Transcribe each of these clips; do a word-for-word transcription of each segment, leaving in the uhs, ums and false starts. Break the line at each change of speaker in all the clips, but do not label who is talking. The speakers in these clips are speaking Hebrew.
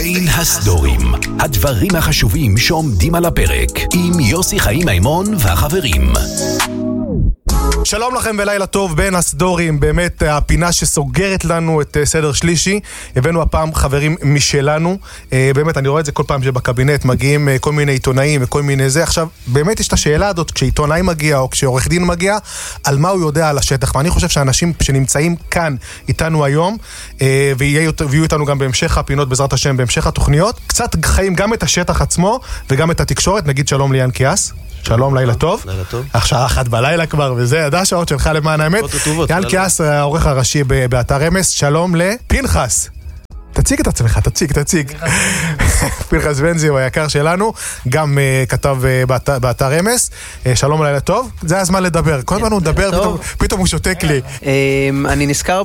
בין הסדורים, הדברים החשובים שעומדים על הפרק, עם יוסי חיים מימון והחברים.
שלום לכם ולילה טוב בין הסדורים, באמת הפינה שסוגרת לנו את סדר שלישי. הבאנו הפעם חברים משלנו, באמת אני רואה את זה כל פעם שבקבינט מגיעים כל מיני עיתונאים וכל מיני זה. עכשיו באמת יש את השאלה הזאת, כשעיתונאי מגיע או כשעורך דין מגיע, על מה הוא יודע על השטח, ואני חושב שאנשים שנמצאים כאן איתנו היום ויהיו איתנו גם בהמשך הפינות בעזרת השם, בהמשך התוכניות, קצת חיים גם את השטח עצמו וגם את התקשורת. נגיד שלום ליאן קיאס. שלום, לילה טוב.
לילה טוב.
עכשיו אחת בלילה כבר, וזה ידע השעות שלך למען האמת. יאן קיאס, העורך הראשי באתר אמס. שלום לפנחס. תציג את עצמך, תציג, תציג. פנחס בנזי הוא היקר שלנו, גם כתב באתר אמס. שלום, לילה טוב. זה הזמן לדבר. כל הזמן הוא מדבר, פתאום הוא שותק לי.
אני נזכר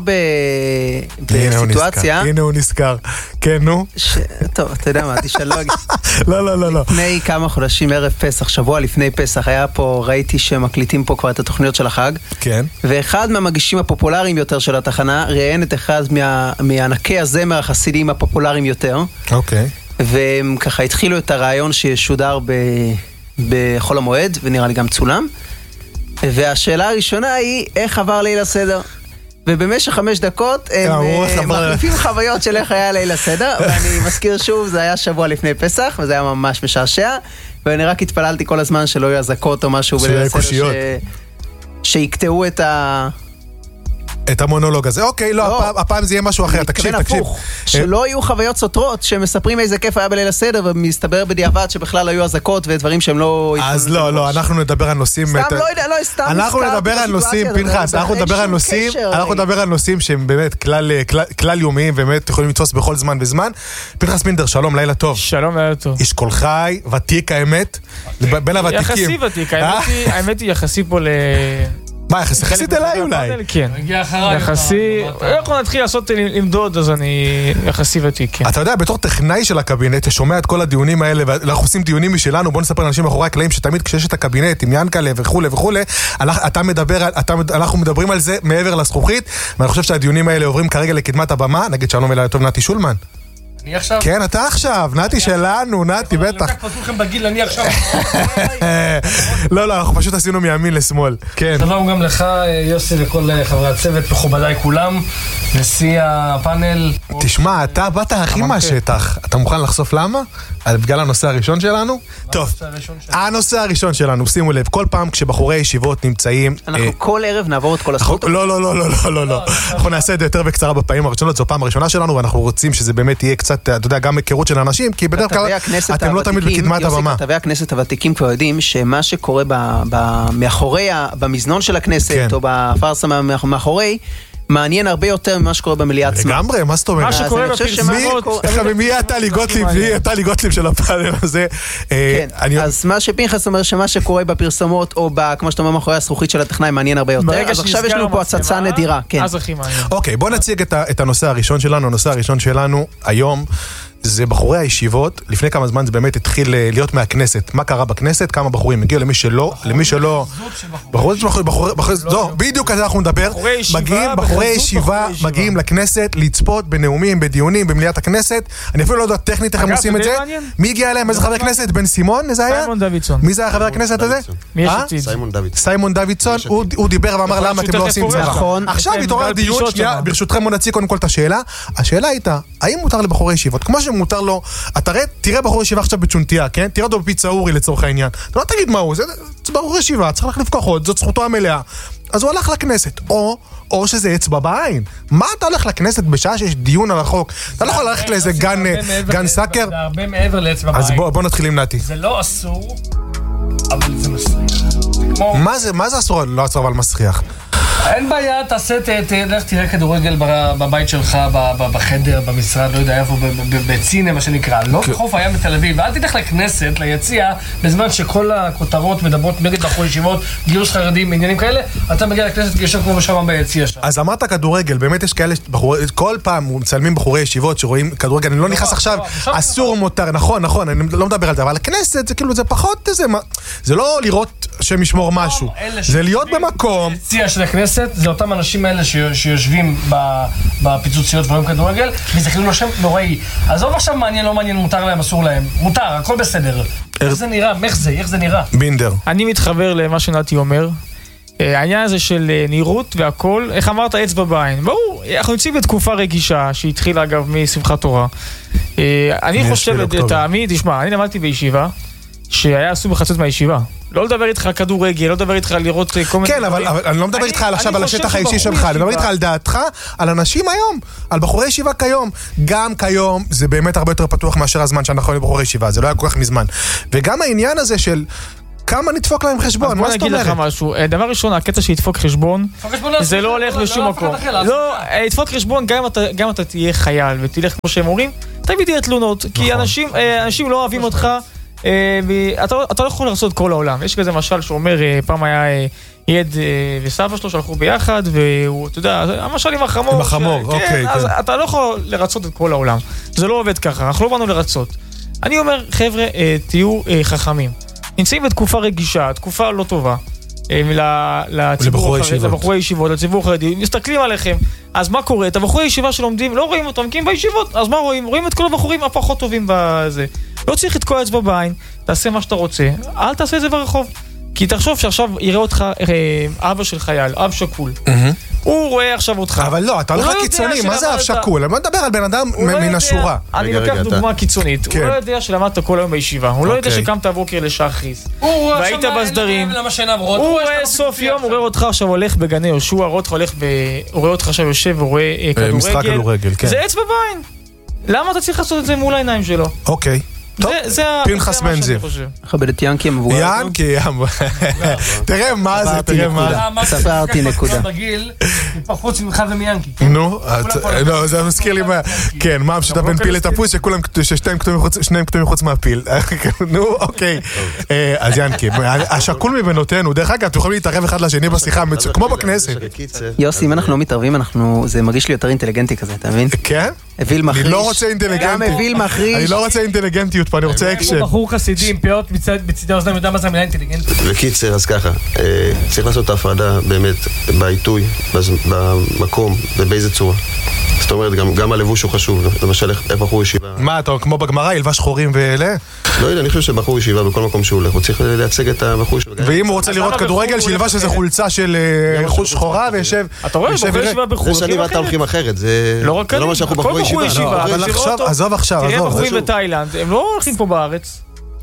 בסיטואציה.
הנה הוא נזכר. כן, נו.
טוב, אתה יודע מה, תשאל לא.
לא, לא, לא, לא.
לפני כמה חודשים, ערב פסח, שבוע לפני פסח, היה פה, ראיתי שמקליטים פה כבר את התוכניות של החג.
כן.
ואחד מהמגישים הפופולריים יותר של התחנה, ראיין את אחד מענקי הזמר החסידים הפופולריים יותר.
אוקיי.
והם ככה התחילו את הרעיון שישודר בחול המועד, ונראה לי גם צולם. והשאלה הראשונה היא, איך עבר ליל הסדר? ובמשך חמש דקות הם מחליפים חוויות של איך היה ליל הסדר, ואני מזכיר שוב, זה היה שבוע לפני פסח, וזה היה ממש משעשע, ואני רק התפללתי כל הזמן שלא יהיו אזעקות או משהו בליל הסדר, שיקטעו את ה...
את המונולוג הזה. אוקיי, לא, הפעם זה יהיה משהו אחר. תקשיב, תקשיב.
שלא יהיו חוויות סותרות שמספרים איזה כיף היה בליל הסדר, ומסתבר בדיעבד שבכלל היו אזעקות ודברים שהם לא...
אז לא, לא, אנחנו נדבר על נושאים...
סתם, לא יודע, לא, סתם...
אנחנו נדבר על נושאים, פנחס, אנחנו נדבר על נושאים, אנחנו נדבר על נושאים שהם באמת כלל יומיים, באמת יכולים לתפוס בכל זמן וזמן. פנחס מינדר, שלום, לילה טוב.
שלום, לילה טוב.
איש כל חי, ותיק האמת, בין הוותיקים.
יחסי ותיק, האמת היא יחסי פה ל...
מה, יחסית אליי אולי?
כן. יחסי, אנחנו נתחיל לעשות למדוד, אז אני יחסי ותיק.
אתה יודע, בתור טכנאי של הקבינט, ששומע את כל הדיונים האלה, ואנחנו עושים דיונים משלנו, בוא נספר לאנשים מאחורי הקלעים, שתמיד כשיש את הקבינט, עם ינקלה וכו' וכו', אנחנו מדברים על זה מעבר לזכוכית, ואני חושב שהדיונים האלה עוברים כרגע לקדמת הבמה. נגיד שלום אליי טוב, נתי שולמן.
אני עכשיו?
כן, אתה עכשיו, נתי שלנו, נתי, בטח.
אני כבר כולכם בגיל, אני עכשיו.
לא, לא, אנחנו פשוט עשינו מימין לשמאל. כן.
שלום גם לך, יוסי, וכל חברי הצוות, מכובדיי כולם, נשיא הפאנל.
תשמע, אתה באת הכי מהשטח. אתה מוכן לחשוף למה? בגלל הנושא הראשון שלנו? טוב, הנושא הראשון שלנו, שימו לב, כל פעם כשבחורי ישיבות נמצאים...
אנחנו כל ערב נעבור את כל הספורט?
לא, לא, לא, לא, לא, לא. אנחנו נעשה את זה יותר בקצרה בפעמים הראשונות, זו פעם הראשונה שלנו, ואנחנו רוצים שזה באמת יהיה קצת, אתה יודע, גם היכרות של האנשים, כי בדרך כלל אתם לא תמיד בקדמת הבמה.
יוסי, כתבי הכנסת הוותיקים כבר יודעים שמה שקורה מאחורי, במזנון של הכנסת, או בפרסה מאחורי, מעניין הרבה יותר ממה שקורה במליאה עצמה.
לגמרי, מה זאת אומרת?
מה שקורה בפרסומות...
מי יהיה טלי גוטליב? מי יהיה טלי גוטליב של הפאנל הזה?
כן, אז מה שפנחס אומר שמה שקורה בפרסומות, או כמו שאתה אומר מאחורי הזכוכית של הטכנאי, מעניין הרבה יותר. אז עכשיו יש לנו פה הצצה נדירה.
אז הכי מעניין.
אוקיי, בוא נציג את הנושא הראשון שלנו. הנושא הראשון שלנו היום זה בחורי הישיבות. לפני כמה זמן זה באמת התחיל להיות מהכנסת. מה קרה בכנסת? כמה בחורים הגיעו? למי שלא, למי שלא... בחורי זו, בדיוק כזה אנחנו נדבר. מגיעים, בחורי ישיבה, מגיעים לכנסת לצפות בנאומים, בדיונים, במליאת הכנסת. אני אפילו לא יודע טכנית איך הם עושים את זה. מי הגיע אליהם? איזה חבר כנסת? בן סימון? איזה היה?
סיימון דוידסון.
מי זה היה חבר הכנסת הזה?
סיימון דוידסון.
סיימון דוידסון, הוא דיבר ואמר למה אתם לא עושים את זה. עכשיו התעורר דיון, ברשותכם בוא נציג קודם כל את השאלה. השאלה הייתה, האם מותר לבחורי ישיבות? כמו שמותר לו, אתה תראה בחור ישיבה עכשיו בצ'ונטיה, כן? תראה אותו בפיצה אורי לצורך העניין. אתה לא תגיד מה הוא, זה בחור ישיבה, צריך להחליף כוחות, זאת זכותו המלאה. אז הוא הלך לכנסת, או, או שזה אצבע בעין. מה אתה הולך לכנסת בשעה שיש דיון על החוק? אתה לא יכול ללכת לאיזה גן, גן סאקר?
זה הרבה מעבר לאצבע בעין.
אז בוא, בוא נתחיל עם נתי.
זה לא אסור, אבל זה מסריח.
מה זה, מה זה אסור? לא אסור אבל מסריח.
אין בעיה, תעשה, תלך תראה כדורגל בבית שלך, בחדר, במשרד, לא יודע איפה, בצינה, מה שנקרא. לא בחוף הים בתל אביב, ואל תלך לכנסת, ליציע, בזמן שכל הכותרות מדברות נגד בחור ישיבות, גיוס חרדים, עניינים כאלה, אתה מגיע לכנסת יושב כמו שם ביציע שם.
אז אמרת כדורגל, באמת יש כאלה, כל פעם מצלמים בחורי ישיבות שרואים כדורגל, אני לא נכנס עכשיו, אסור מותר, נכון, נכון, אני לא מדבר על זה, אבל הכנסת זה כאילו, זה פחות איזה, זה לא לראות שם ישמור משהו, זה להיות במקום.
הכנסת זה אותם אנשים האלה שיושבים בפיצוציות ועולים כדורגל, וזה חילול השם נוראי. עזוב עכשיו מעניין, לא מעניין, מותר להם, אסור להם. מותר, הכל בסדר. איך זה נראה? איך זה? איך זה נראה?
בינדר.
אני מתחבר למה שנתי אומר. העניין הזה של נראות והכל, איך אמרת, אצבע בעין. ברור, אנחנו יוצאים בתקופה רגישה, שהתחילה אגב משמחת תורה. אני חושב את העמי, תשמע, אני למדתי בישיבה, שהיה עשו בחצות מהישיבה. לא לדבר איתך כדורגל, לא לדבר איתך לראות כל מיני...
כן, אבל אני לא מדבר איתך עכשיו על השטח האישי שלך, אני מדבר איתך על דעתך, על אנשים היום, על בחורי ישיבה כיום. גם כיום זה באמת הרבה יותר פתוח מאשר הזמן שאנחנו יכולים לבחורי ישיבה, זה לא היה כל כך מזמן. וגם העניין הזה של כמה נדפוק להם חשבון, מה זאת אומרת?
אז בוא נגיד לך משהו, דבר ראשון, הקטע שידפוק חשבון, זה לא הולך לשום מקום. לא, ידפוק חשבון, גם אתה תהיה חייל ותלך כמו שהם אומרים, תמיד יהיה תלונות, כי אנשים לא אוהבים אותך, אתה לא יכול לעשות כל העולם. יש כזה משל שאומר, פעם היה ילד וסבא שלו שהלכו ביחד, והוא, אתה יודע, המשל עם החמור.
עם החמור, אוקיי.
אז אתה לא יכול לרצות את כל העולם. זה לא עובד ככה, אנחנו לא באנו לרצות. אני אומר, חבר'ה, תהיו חכמים. נמצאים בתקופה רגישה, תקופה לא טובה. לבחורי ישיבות, לציבור חרדי, מסתכלים עליכם. אז מה קורה? את הבחורי ישיבה שלומדים, לא רואים אותם, כי הם בישיבות. אז מה רואים? רואים את כל הבחורים הפחות טובים בזה. לא צריך את כל האצבע בעין, תעשה מה שאתה רוצה, אל תעשה את זה ברחוב. כי תחשוב שעכשיו יראה אותך אבא של חייל, אב שקול. הוא רואה עכשיו אותך.
אבל לא, אתה הולך קיצוני, מה זה אב שקול? אני לא מדבר על בן אדם מן השורה.
אני לוקח דוגמה קיצונית. הוא לא יודע שלמדת כל היום בישיבה, הוא לא יודע שקמת הבוקר לשחריס. והיית בסדרים. הוא רואה סוף יום, הוא רואה אותך עכשיו הולך בגני יהושע, הוא רואה אותך עכשיו יושב ורואה כדורגל. זה אצבע בעין. למה אתה צריך לעשות את זה מול העיניים שלו?
אוקיי. טוב, פנחס בן זיו.
מכבד את ינקי המבוגר.
ינקי, תראה מה זה, תראה מה
זה. ספרתי נקודה.
בגיל, פחות ממך ומיינקי.
נו, זה מזכיר לי מה... כן, מה המשותף בין פיל לתפוס, ששניהם כתובים חוץ מהפיל. נו, אוקיי. אז ינקי, השקול מבינותינו, דרך אגב, אתם יכולים להתערב אחד לשני בשיחה, כמו בכנסת.
יוסי, אם אנחנו לא מתערבים, זה מרגיש לי יותר אינטליגנטי כזה, אתה מבין?
כן?
אוויל מחריש.
אני לא רוצה אינטליגנטיות.
גם אוויל מחריש.
אני לא רוצה אינטליגנטיות פה, אני רוצה אקשן.
הוא בחור חסידי עם פאות בצדי האוזניים, יודע מה זה המילה אינטליגנטית.
בקיצר, אז ככה, צריך לעשות את ההפרדה באמת בעיתוי, במקום ובאיזה צורה. זאת אומרת, גם הלבוש הוא חשוב, למשל, איך בחור ישיבה.
מה, אתה כמו בגמרא, ילבש שחורים ואלה?
לא יודע, אני חושב שבחור ישיבה בכל מקום שהוא הולך, הוא צריך לייצג את הבחור ישיבה.
ואם הוא רוצה לראות כדורגל, שילבש איזה חולצה של חוש שחורה וישב...
אתה רואה, בחור ישיבה בחור.
זה שאני ואתה הולכים אחרת, זה לא מה שאנחנו בחור ישיבה.
אבל עכשיו, עזוב עכשיו, עזוב.
תראה בחורים בתאילנד, הם לא הולכים פה בארץ.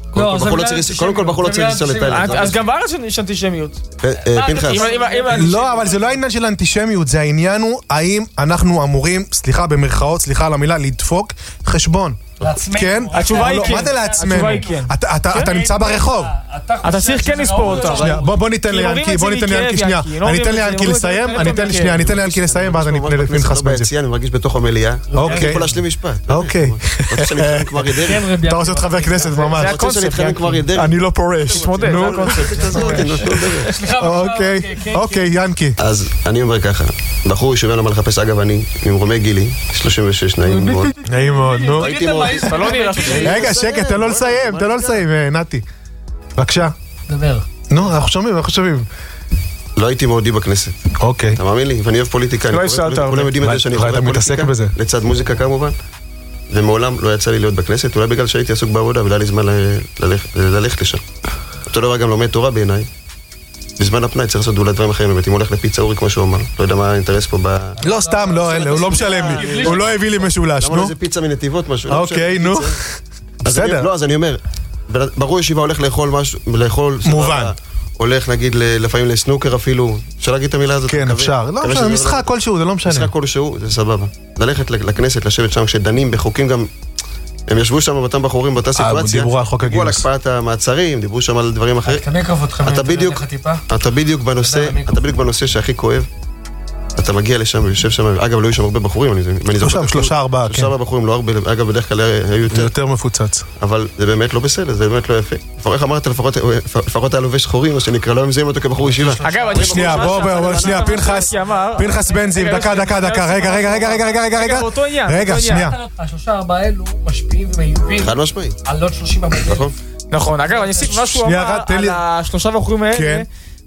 קודם כל בחור לא צריך לנסוע לתאילנד.
אז גם בארץ יש אנטישמיות.
פנחס.
לא, אבל זה לא העניין של אנטישמיות, זה העניין הוא האם אנחנו אמורים, סליחה במרכאות, סליחה על המילה, לדפוק חשבון.
לעצמנו.
כן?
התשובה היא כן.
מה זה לעצמנו?
התשובה היא כן.
אתה נמצא ברחוב.
אתה צריך כן לספור אותה.
בוא ניתן ליאנקי, בוא ניתן ליאנקי שנייה. אני אתן ליאנקי לסיים, אני אתן שנייה, אני אתן ליאנקי לסיים, ואז אני אפנה לפנחס בן זיו.
אני מרגיש בתוך המליאה.
אוקיי.
אני יכול להשלים משפט.
אוקיי.
רוצה שאני אתחלם כמו אריה דרעי?
אתה רוצה להיות חבר כנסת ממש.
רוצה שאני אתחלם כמו אריה דרעי?
אני לא פורש.
תתמודד, זה הקונספט.
אוקיי, אוקיי, ינקי.
אז אני אומר ככה, בחור ישובן למה לחפש, אגב אני, ממרומי גילי, שלושים ושש, נעים מאוד.
נעים מאוד, נו.
אתה לא נראה
רגע, שקט, תן לו לסיים, תן לו לסיים, נתי. בבקשה.
דבר.
נו, אנחנו שומעים, אנחנו שומעים.
לא הייתי מעודי בכנסת.
אוקיי.
אתה מאמין לי? ואני אוהב פוליטיקה.
לא הפסדת הרבה.
כולם יודעים את זה שאני חבר פוליטיקה. לצד מוזיקה כמובן. ומעולם לא יצא לי להיות בכנסת, אולי בגלל שהייתי עסוק בעבודה ולא היה לי זמן ללכת לשם. אותו דבר גם לומד תורה בעיניי. בזמן הפנאי צריך לעשות אולי דברים אחרים, באמת, אם הוא הולך לפיצה אורי כמו שהוא אמר. לא יודע מה האינטרס פה ב...
לא, סתם, לא, הוא לא משלם לי. הוא לא הביא לי משולש, נו.
למה איזה פיצה מנתיבות משהו?
אוקיי, נו. בסדר.
לא, אז אני אומר, ברור ישיבה הולך לאכול משהו, לאכול...
מובן.
הולך, נגיד, לפעמים לסנוקר אפילו. אפשר להגיד את המילה הזאת?
כן, אפשר. לא משנה, משחק כלשהו, זה לא משנה.
משחק כלשהו, זה סבבה. ללכת לכנסת, לשבת שם, כשדנים בחוקים גם... הם ישבו שם באותם בחורים באותה סיטואציה.
דיברו על חוק הגיוס.
דיברו על הקפאת המעצרים, דיברו שם על דברים אחרים. אתה בדיוק בנושא, אתה בדיוק בנושא שהכי כואב. אתה מגיע לשם ויושב שם, אגב לא היו שם הרבה בחורים,
שם שלושה ארבעה,
שלושה ארבעה בחורים, לא הרבה, אגב בדרך כלל היו יותר.
יותר מפוצץ.
אבל זה באמת לא בסדר, זה באמת לא יפה. איך אמרת, לפחות היה לובש שחורים, או שנקרא, לא מזהים אותו כבחור ישיבה.
אגב,
שנייה, בוא, שנייה, פנחס, פנחס בן זיו, דקה, דקה, דקה, רגע, רגע, רגע, רגע, רגע, רגע, רגע, רגע, שנייה.
השלושה ארבעה האלו משפיעים ומעיבים.
חד משמעית.
על עוד שלושים ארבעה.
נכון, אגב, אני אוסיף משהו על השלושה בחורים האלה.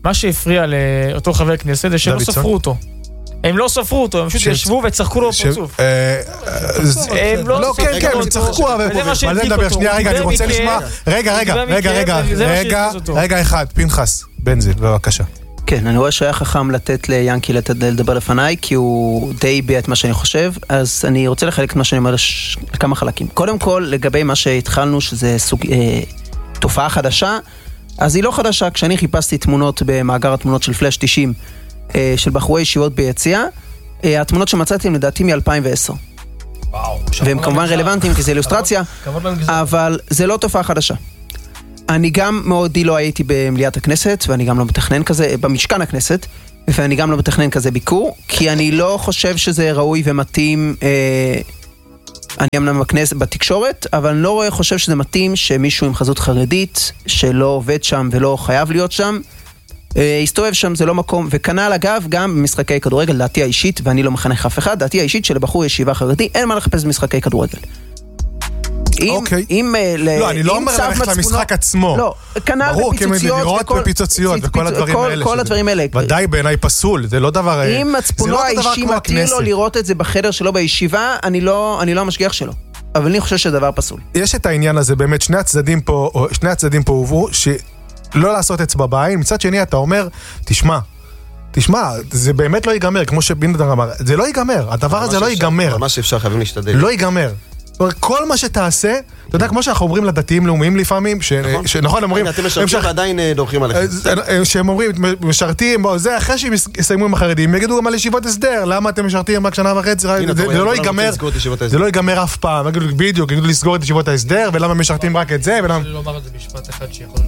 מה שהפריע לאותו חבר כנסת זה שלא ספרו אותו. הם לא ספרו אותו, הם פשוט ישבו וצחקו לו בפרצוף.
לא, כן, כן, הם צחקו, אבל זה נדבר, שנייה, רגע, אני רוצה לשמוע, רגע, רגע, רגע, רגע, רגע, רגע אחד, פנחס, בנזי, בבקשה.
כן, אני רואה שהיה חכם לתת ליאנקי לדבר לפניי, כי הוא די ביע את מה שאני חושב, אז אני רוצה לחלק את מה שאני אומר לכמה חלקים. קודם כל, לגבי מה שהתחלנו, שזה תופעה חדשה, אז היא לא חדשה. כשאני חיפשתי תמונות במאגר התמונות של פלאש תשעים, של בחורי ישיבות ביציאה, התמונות שמצאתי הם לדעתי מ-אלפיים ועשר. והם כמובן רלוונטיים, כי זה אילוסטרציה, אבל זה לא תופעה חדשה. אני גם מאוד לא הייתי במליאת הכנסת, ואני גם לא מתכנן כזה, במשכן הכנסת, ואני גם לא מתכנן כזה ביקור, כי אני לא חושב שזה ראוי ומתאים, אה, אני אמנם בכנסת, בתקשורת, אבל אני לא חושב שזה מתאים שמישהו עם חזות חרדית, שלא עובד שם ולא חייב להיות שם, אה, הסתובב שם, זה לא מקום, וכנ"ל אגב, גם במשחקי כדורגל, דעתי האישית, ואני לא מחנך אף אחד, דעתי האישית שלבחור ישיבה חרדי, אין מה לחפש במשחקי כדורגל.
אוקיי. לא, אני לא אומר ללכת למשחק עצמו.
לא, כנ"ל בפיצוציות.
לראות בפיצוציות וכל הדברים האלה.
כל הדברים האלה.
ודאי בעיניי פסול, זה לא דבר...
אם מצפונו האישי מתאים לו לראות את זה בחדר שלו בישיבה, אני לא המשגיח שלו. אבל אני חושב שזה דבר פסול.
יש את העניין הזה, באמת, שני הצדדים פה, שני הצדדים פה הובאו, שלא לעשות אצבע בעין. מצד שני, אתה אומר, תשמע, תשמע, זה באמת לא ייגמר, כמו שבינדר אמר, זה לא ייגמר, הדבר הזה לא ייגמר.
ממש אפשר, חייבים להשתדל.
לא ייגמר. כל מה שתעשה, אתה יודע, כמו שאנחנו אומרים לדתיים לאומיים לפעמים, שנכון, הם אומרים...
אתם משרתים ועדיין דורכים עליכם.
שהם אומרים, משרתים, זה אחרי שהם יסיימו עם החרדים, יגידו גם על ישיבות הסדר, למה אתם משרתים רק שנה וחצי, זה לא ייגמר, זה לא ייגמר אף פעם, יגידו בדיוק, יגידו לסגור את ישיבות ההסדר, ולמה הם משרתים רק את זה, ולמה...
אני לא אומר את זה משפט אחד שיכול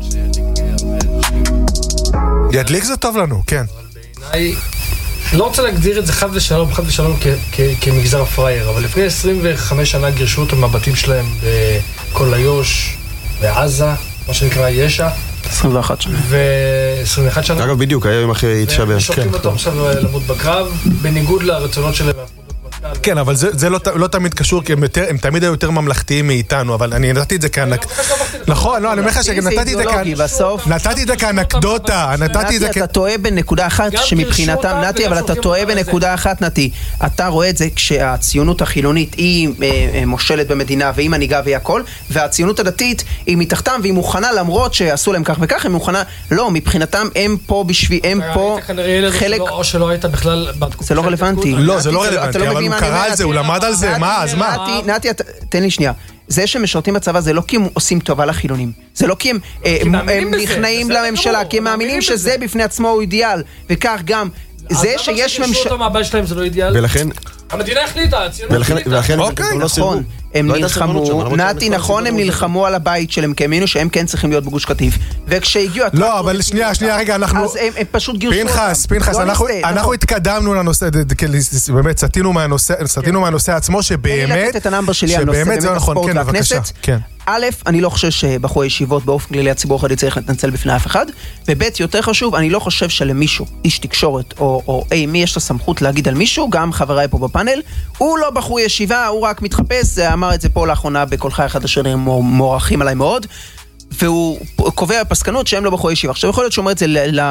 ידליק זה טוב לנו, כן.
אבל בעיניי... אני לא רוצה להגדיר את זה חד ושלום, חד ושלום כמגזר הפרייר, אבל לפני עשרים וחמש שנה גירשו אותם מהבתים שלהם בכל איו"ש, בעזה, מה שנקרא יש"ע.
עשרים ואחת שנה.
ו-עשרים ואחת שנה.
אגב, בדיוק, היום אחרי תשעה באב.
ושולחים אותו עכשיו למות בקרב, בניגוד לרצונות שלהם.
כן, אבל זה לא תמיד קשור, כי הם תמיד היו יותר ממלכתיים מאיתנו, אבל אני נתתי את זה כאנק... נכון, לא, אני אומר לך שנתתי את זה כאנקדוטה, נתתי את זה כ...
אתה טועה בנקודה אחת שמבחינתם, נתי, אבל אתה טועה בנקודה אחת, נתי. אתה רואה את זה כשהציונות החילונית היא מושלת במדינה, והיא מנהיגה והיא הכל, והציונות הדתית היא מתחתם, והיא מוכנה, למרות שעשו להם כך וכך, היא מוכנה, לא, מבחינתם הם פה בשביל, הם פה חלק...
או שלא היית בכלל...
זה לא רלוונטי.
לא, זה לא רלוונטי, אבל הוא קרא על זה, הוא למד על זה, מה, אז מה?
נתי, תן לי שנייה. זה שמשרתים בצבא זה לא כי הם עושים טובה לחילונים, זה לא כי הם נכנעים לממשלה, כי הם מאמינים שזה בפני עצמו הוא אידיאל, וכך גם זה שיש ממשלה...
אותו מהבית שלהם זה לא אידיאל.
ולכן...
המדינה החליטה, הציונות החליטה.
ולכן...
נכון, הם נלחמו, נתי, נכון, הם נלחמו על הבית שלהם, כי האמינו שהם כן צריכים להיות בגוש קטיף, וכשהגיעו...
לא, אבל שנייה, שנייה, רגע, אנחנו...
אז הם פשוט גירשו אותם.
פנחס, פנחס, אנחנו התקדמנו לנושא, באמת, סתינו מהנושא עצמו, שבאמת...
אני לתת את הנאמבר שלי על נושא באמת הספורט והכנסת. א', אני לא חושב שבחורי ישיבות באופן כללי הציבור החרדי צריך להתנצל בפני אף אחד, וב', יותר חשוב, אני לא חושב שלמישהו, איש תקשורת, או אי, מי יש את הסמכות להגיד על מישהו, גם חבריי פה בפאנל, הוא לא בחור ישיבה, הוא רק מתחפש, אמר את זה פה לאחרונה בכל חי אחד אשר הם מוערכים עליי מאוד, והוא קובע פסקנות שהם לא בחור ישיבה. עכשיו יכול להיות שאומר את זה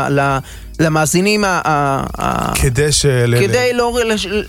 למאזינים,
כדי
לא...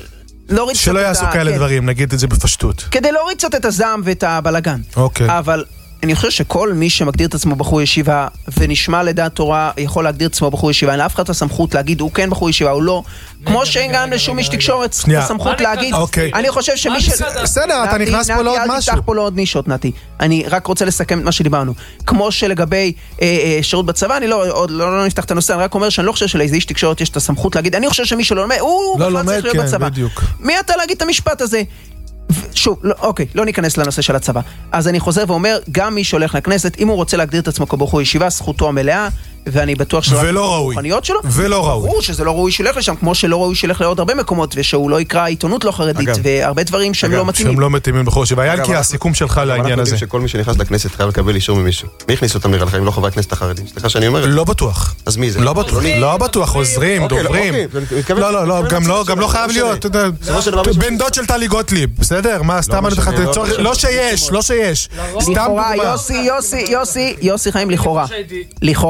שלא יעשו כאלה דברים, נגיד את זה בפשטות.
כדי להוריד קצת את הזעם ואת הבלגן.
אוקיי.
אבל אני חושב שכל מי שמגדיר את עצמו בחור ישיבה ונשמע לדעת תורה יכול להגדיר את עצמו בחור ישיבה, אין לאף אחד את הסמכות להגיד הוא כן בחור ישיבה, הוא לא. כמו שאין גם לשום איש תקשורת את הסמכות להגיד. אני חושב שמי ש...
בסדר, אתה נכנס פה לעוד משהו.
אל תפתח פה לעוד נישות, נתי. אני רק רוצה לסכם את מה שדיברנו. כמו שלגבי שירות בצבא, אני לא נפתח את הנושא, אני רק אומר שאני לא חושב שלאיזה איש תקשורת יש את הסמכות להגיד, אני חושב שמי שלא לומד, הוא בכלל צריך להיות בצבא. מי אתה להגיד את המשפט הזה? שוב, לא, אוקיי, לא ניכנס לנושא של הצבא. אז אני חוזר ואומר, גם מי שהולך לכנסת, אם הוא רוצה להגדיר את עצמו כבחור ישיבה, זכותו המלאה, ואני בטוח שלא...
ולא ראוי.
שלו,
ולא ראוי.
ברור שזה לא ראוי שילך לשם, כמו שלא ראוי שילך לעוד הרבה מקומות, ושהוא לא יקרא עיתונות לא חרדית, אגב, והרבה דברים שהם
אגב,
לא מתאימים.
שהם לא מתאימים בחור ישיבה. היה כי הסיכום שלך לעניין הזה.
אנחנו יודעים שכל מי שנכנס לכנסת חייב לקבל אישור ממישהו. מי הכניס אותם נראה לך, אם לא חברי הכנסת החרדים? סליחה שאני אומר.
לא בטוח.
אז מי זה?
לא בטוח. לא בטוח, עוזרים, דוברים. לא, לא, לא, גם לא חייב להיות. בן דוד של טלי גוטליב, בסדר? מה, סתם אני תחת צורך, לא שיש, לא שיש.
לכאורה, יוסי, יוסי, יוסי, יוסי חיים לכאורה. לכאורה, תוסיף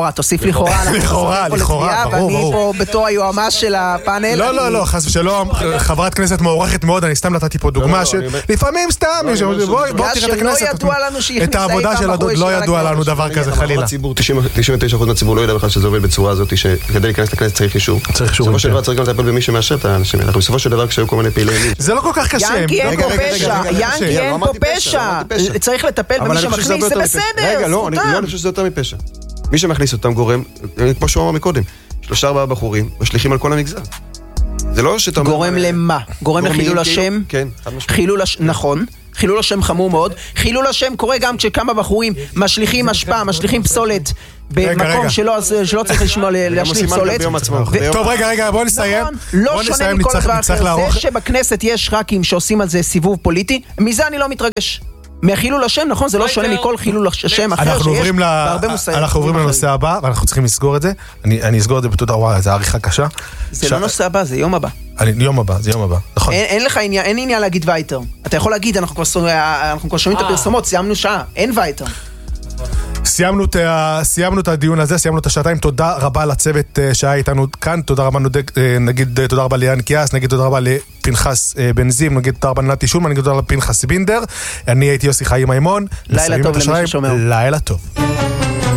לכאורה,
לכאורה, לכאורה, ברור,
ואני
ברור.
פה בתור היועמ"ש של הפאנל.
לא, לא, לא, חס ושלום, חברת כנסת מעורכת מאוד, אני סתם נתתי פה דוגמה שלפעמים סתם, בוא תראה את הכנסת.
שלא ידוע לנו שהיא
את העבודה של הדוד, לא ידוע לנו דבר כזה, חלילה.
תשעים ותשע אחוז מהציבור לא יודע בכלל שזה עובד בצורה הזאת, שכדי להיכנס לכנסת צריך אישור.
צריך אישור.
בסופו של דבר צריך גם לטפל במי שמאשר את האנשים. אנחנו בסופו של דבר כשהיו כל מיני פעילי ימין.
זה לא כל כך קשה.
ינקי אין פה פשע, ינקי אין פה פשע. צריך לטפל במי שמכניס, זה בסדר.
רגע, לא, אני חושב שזה יותר מפשע. מי שמכניס אותם גורם, כמו שהוא אמר מקודם, שלושה ארבעה בחורים, משליכים על כל המגזר. זה לא שאתה...
גורם למה? גורם לחילול השם?
כן.
חילול השם, נכון. חילול השם חמור מאוד. חילול השם קורה גם כשכמה בחורים משליכים השפעה, משליכים פסולת במקום שלא צריך לשמוע להשליך פסולת.
טוב, רגע, רגע, בוא נסיים.
לא שונה מכל דבר אחר. זה שבכנסת יש ח"כים שעושים על זה סיבוב פוליטי, מזה אני לא מתרגש. מהחילול השם, נכון? זה לא שונה מכל חילול השם אחר שיש בהרבה מושאים.
אנחנו עוברים לנושא הבא, ואנחנו צריכים לסגור את זה. אני אסגור את זה בתודה, וואי, זו עריכה קשה.
זה לא נושא הבא, זה יום הבא.
יום הבא, זה יום הבא, נכון.
אין לך עניין, אין עניין להגיד וייטר. אתה יכול להגיד, אנחנו כבר שומעים את הפרסומות, סיימנו שעה, אין וייטר.
סיימנו את, סיימנו את הדיון הזה, סיימנו את השעתיים, תודה רבה לצוות שהיה איתנו כאן, תודה רבה, נגיד תודה רבה ליאן קיאס, נגיד תודה רבה לפנחס בנזים, נגיד תודה רבה לנתי שולמן, נגיד תודה רבה לפנחס בינדר, אני הייתי יוסי חיים מימון,
לילה טוב למי ששומע.
לילה טוב.